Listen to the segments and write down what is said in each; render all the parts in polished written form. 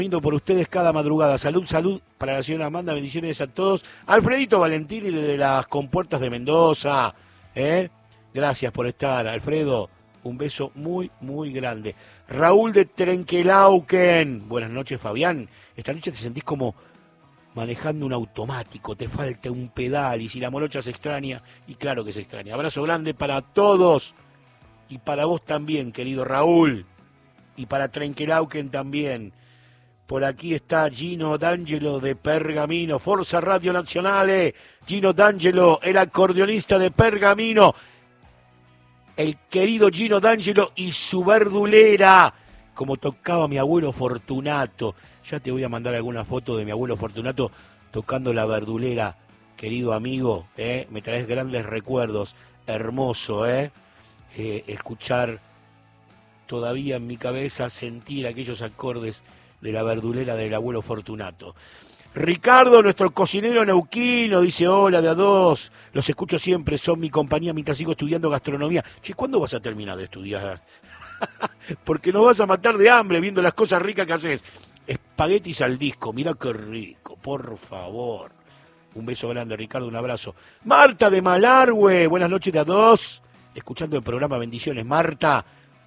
Lindo por ustedes cada madrugada. Salud, salud para la señora Amanda, bendiciones a todos. Alfredito Valentini desde las compuertas de Mendoza. Gracias por estar, Alfredo. Un beso muy, muy grande. Raúl de Trenquelauquen. Buenas noches, Fabián. Esta noche te sentís como manejando un automático, te falta un pedal y si la morocha se extraña, y claro que se extraña. Abrazo grande para todos y para vos también, querido Raúl, y para Trenquelauquen también. Por aquí está Gino D'Angelo de Pergamino, Forza Radio Nazionale, Gino D'Angelo, el acordeonista de Pergamino, el querido Gino D'Angelo y su verdulera, como tocaba mi abuelo Fortunato. Ya te voy a mandar alguna foto de mi abuelo Fortunato tocando la verdulera, querido amigo, me traes grandes recuerdos, hermoso, escuchar todavía en mi cabeza, sentir aquellos acordes de la verdulera del abuelo Fortunato. Ricardo, nuestro cocinero neuquino, dice hola de a dos, los escucho siempre, son mi compañía mientras sigo estudiando gastronomía. Che, ¿cuándo vas a terminar de estudiar? Porque nos vas a matar de hambre viendo las cosas ricas que haces. Espaguetis al disco, mira qué rico, por favor. Un beso grande, Ricardo, un abrazo. Marta de Malargüe, buenas noches de a dos, escuchando el programa, bendiciones. Marta,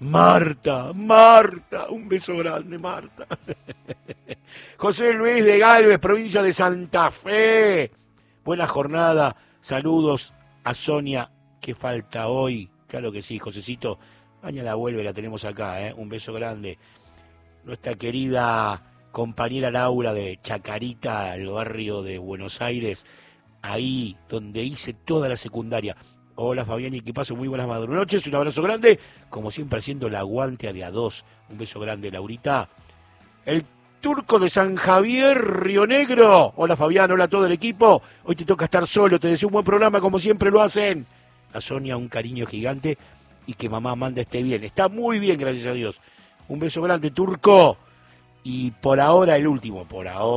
un beso grande, Marta. José Luis de Galvez, provincia de Santa Fe. Buena jornada, saludos a Sonia, que falta hoy. Claro que sí, Josecito, mañana vuelve, la tenemos acá, un beso grande. Nuestra querida compañera Laura de Chacarita, el barrio de Buenos Aires, ahí donde hice toda la secundaria. Hola Fabián y equipazo, muy buenas noches, un abrazo grande, como siempre haciendo la aguante de a dos. Un beso grande, Laurita. El Turco de San Javier, Río Negro. Hola Fabián, hola a todo el equipo. Hoy te toca estar solo, te deseo un buen programa como siempre lo hacen. A Sonia un cariño gigante y que mamá Amanda esté bien. Está muy bien, gracias a Dios. Un beso grande, Turco. Y por ahora, el último,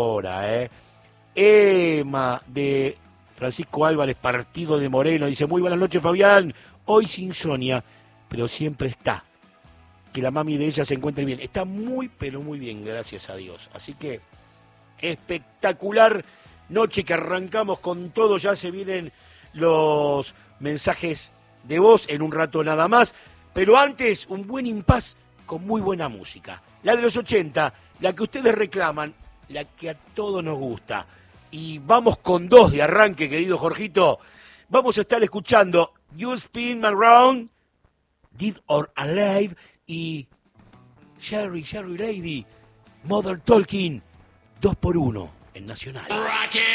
Emma de Francisco Álvarez, Partido de Moreno, dice, muy buenas noches, Fabián. Hoy sin Sonia, pero siempre está. Que la mami de ella se encuentre bien. Está muy, pero muy bien, gracias a Dios. Así que, espectacular noche que arrancamos con todo. Ya se vienen los mensajes de voz en un rato nada más. Pero antes, un buen impas con muy buena música. La de los 80, la que ustedes reclaman, la que a todos nos gusta. Y vamos con dos de arranque, querido Jorgito. Vamos a estar escuchando You Spin Me Around, Dead or Alive y Sherry Lady, Mother Talking, 2x1 en Nacional.